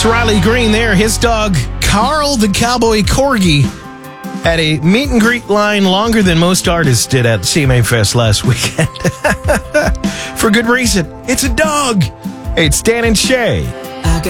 That's Riley Green there. His dog, Carl the Cowboy Corgi, had a meet and greet line longer than most artists did at CMA Fest last weekend. For good reason. It's a dog. Hey, it's Dan and Shay.